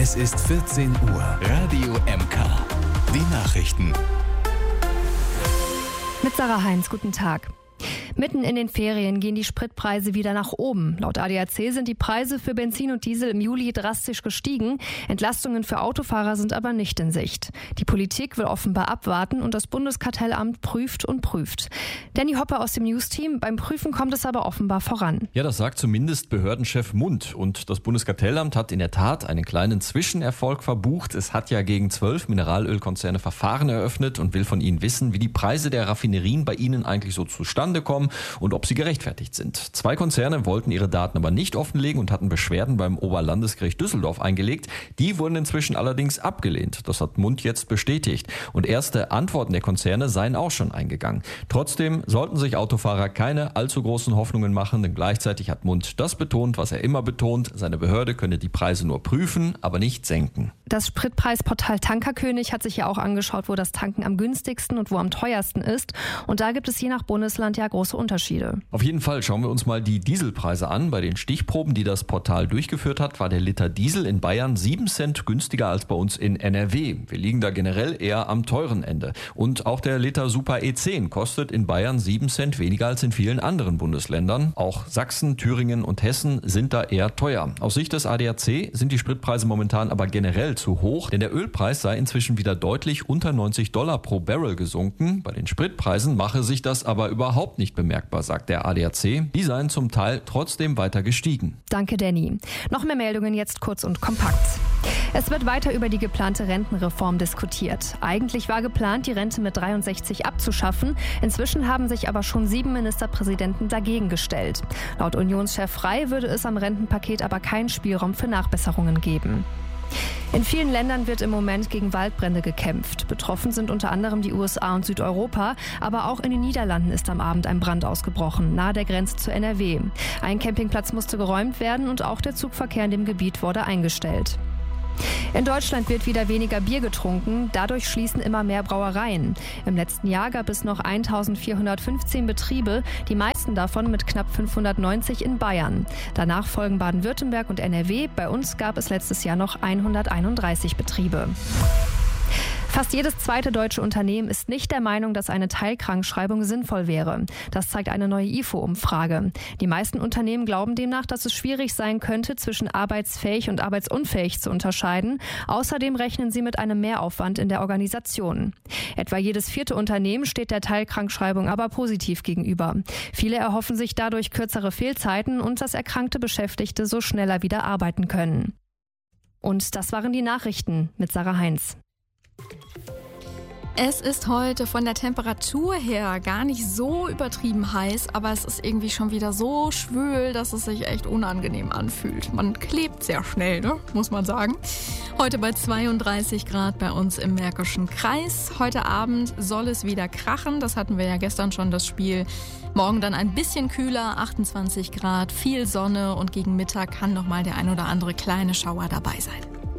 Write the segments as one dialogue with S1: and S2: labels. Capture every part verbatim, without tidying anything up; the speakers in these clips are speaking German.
S1: Es ist vierzehn Uhr. Radio M K. Die Nachrichten.
S2: Mit Sarah Heinz, guten Tag. Mitten in den Ferien gehen die Spritpreise wieder nach oben. Laut A D A C sind die Preise für Benzin und Diesel im Juli drastisch gestiegen. Entlastungen für Autofahrer sind aber nicht in Sicht. Die Politik will offenbar abwarten und das Bundeskartellamt prüft und prüft. Danny Hopper aus dem News-Team. Beim Prüfen kommt es aber offenbar voran.
S3: Ja, das sagt zumindest Behördenchef Mund. Und das Bundeskartellamt hat in der Tat einen kleinen Zwischenerfolg verbucht. Es hat ja gegen zwölf Mineralölkonzerne Verfahren eröffnet und will von ihnen wissen, wie die Preise der Raffinerien bei ihnen eigentlich so zustande kommen und ob sie gerechtfertigt sind. Zwei Konzerne wollten ihre Daten aber nicht offenlegen und hatten Beschwerden beim Oberlandesgericht Düsseldorf eingelegt. Die wurden inzwischen allerdings abgelehnt. Das hat Mund jetzt bestätigt. Und erste Antworten der Konzerne seien auch schon eingegangen. Trotzdem sollten sich Autofahrer keine allzu großen Hoffnungen machen, denn gleichzeitig hat Mund das betont, was er immer betont. Seine Behörde könne die Preise nur prüfen, aber nicht senken.
S2: Das Spritpreisportal Tankerkönig hat sich ja auch angeschaut, wo das Tanken am günstigsten und wo am teuersten ist. Und da gibt es je nach Bundesland ja große Unterschiede.
S3: Auf jeden Fall schauen wir uns mal die Dieselpreise an. Bei den Stichproben, die das Portal durchgeführt hat, war der Liter Diesel in Bayern sieben Cent günstiger als bei uns in N R W. Wir liegen da generell eher am teuren Ende. Und auch der Liter Super E zehn kostet in Bayern sieben Cent weniger als in vielen anderen Bundesländern. Auch Sachsen, Thüringen und Hessen sind da eher teuer. Aus Sicht des A D A C sind die Spritpreise momentan aber generell zu hoch, denn der Ölpreis sei inzwischen wieder deutlich unter neunzig Dollar pro Barrel gesunken. Bei den Spritpreisen mache sich das aber überhaupt nicht bemerkbar, sagt der A D A C. Die seien zum Teil trotzdem weiter gestiegen.
S2: Danke, Danny. Noch mehr Meldungen jetzt kurz und kompakt. Es wird weiter über die geplante Rentenreform diskutiert. Eigentlich war geplant, die Rente mit dreiundsechzig abzuschaffen. Inzwischen haben sich aber schon sieben Ministerpräsidenten dagegen gestellt. Laut Unionschef Frey würde es am Rentenpaket aber keinen Spielraum für Nachbesserungen geben. In vielen Ländern wird im Moment gegen Waldbrände gekämpft. Betroffen sind unter anderem die U S A und Südeuropa, aber auch in den Niederlanden ist am Abend ein Brand ausgebrochen, nahe der Grenze zu N R W. Ein Campingplatz musste geräumt werden und auch der Zugverkehr in dem Gebiet wurde eingestellt. In Deutschland wird wieder weniger Bier getrunken, dadurch schließen immer mehr Brauereien. Im letzten Jahr gab es noch eintausendvierhundertfünfzehn Betriebe, die meisten davon mit knapp fünfhundertneunzig in Bayern. Danach folgen Baden-Württemberg und N R W, bei uns gab es letztes Jahr noch hunderteinunddreißig Betriebe. Fast jedes zweite deutsche Unternehmen ist nicht der Meinung, dass eine Teilkrankschreibung sinnvoll wäre. Das zeigt eine neue I F O-Umfrage. Die meisten Unternehmen glauben demnach, dass es schwierig sein könnte, zwischen arbeitsfähig und arbeitsunfähig zu unterscheiden. Außerdem rechnen sie mit einem Mehraufwand in der Organisation. Etwa jedes vierte Unternehmen steht der Teilkrankschreibung aber positiv gegenüber. Viele erhoffen sich dadurch kürzere Fehlzeiten und dass erkrankte Beschäftigte so schneller wieder arbeiten können. Und das waren die Nachrichten mit Sarah Heinz.
S4: Es ist heute von der Temperatur her gar nicht so übertrieben heiß, aber es ist irgendwie schon wieder so schwül, dass es sich echt unangenehm anfühlt. Man klebt sehr schnell, ne? Muss man sagen. Heute bei zweiunddreißig Grad bei uns im Märkischen Kreis. Heute Abend soll es wieder krachen, das hatten wir ja gestern schon das Spiel. Morgen dann ein bisschen kühler, achtundzwanzig Grad, viel Sonne und gegen Mittag kann nochmal der ein oder andere kleine Schauer dabei sein.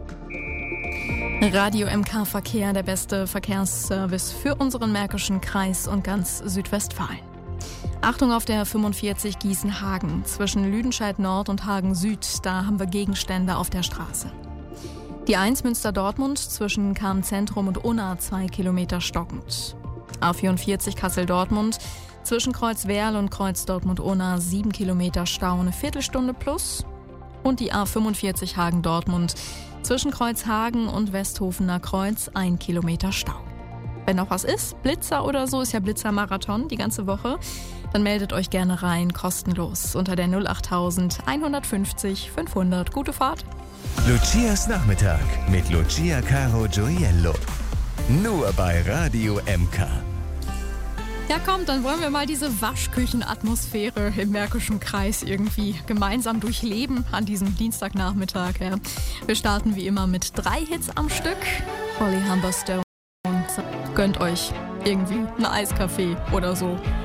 S4: Radio M K Verkehr, der beste Verkehrsservice für unseren Märkischen Kreis und ganz Südwestfalen. Achtung auf der fünfundvierzig Gießen-Hagen. Zwischen Lüdenscheid Nord und Hagen Süd, da haben wir Gegenstände auf der Straße. Die eins Münster-Dortmund zwischen Kahn-Zentrum und Unna zwei Kilometer stockend. A vierundvierzig Kassel-Dortmund zwischen Kreuz Werl und Kreuz Dortmund-Unna sieben Kilometer Stau, eine Viertelstunde plus. Und die A fünfundvierzig Hagen-Dortmund zwischen Kreuzhagen und Westhofener Kreuz ein Kilometer Stau. Wenn noch was ist, Blitzer oder so, ist ja Blitzer-Marathon die ganze Woche, dann meldet euch gerne rein, kostenlos, unter der null acht null eins fünfzig fünfhundert. Gute Fahrt!
S1: Lucias Nachmittag mit Lucia Caro Gioiello. Nur bei Radio M K.
S4: Ja, komm, dann wollen wir mal diese Waschküchenatmosphäre im Märkischen Kreis irgendwie gemeinsam durchleben an diesem Dienstagnachmittag. Ja. Wir starten wie immer mit drei Hits am Stück. Holly Humberstone, gönnt euch irgendwie einen Eiskaffee oder so.